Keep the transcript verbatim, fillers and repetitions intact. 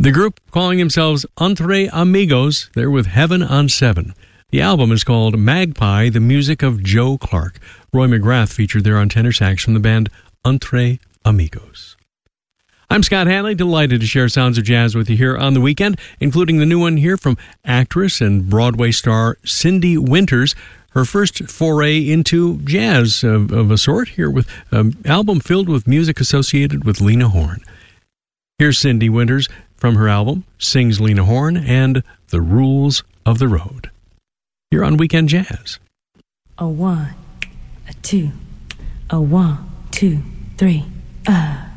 The group, calling themselves Entre Amigos, they're with Heaven on Seven. The album is called Magpie, the music of Joe Clark. Roy McGrath featured there on tenor sax from the band Entre Amigos. I'm Scott Hanley, delighted to share sounds of jazz with you here on the weekend, including the new one here from actress and Broadway star Cindy Winters. Her first foray into jazz of, of a sort, here with an album filled with music associated with Lena Horne. Here's Cindy Winters from her album, Sings Lena Horne, and The Rules of the Road. Here on Weekend Jazz. A one, a two, a one, two, three, uh.